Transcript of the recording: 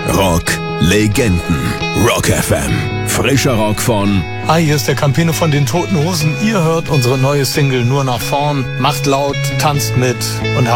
Rock Legenden. Rock FM. Frischer Rock von... Hi, hier ist der Campino von den Toten Hosen. Ihr hört unsere neue Single Nur nach vorn. Macht laut, tanzt mit und habt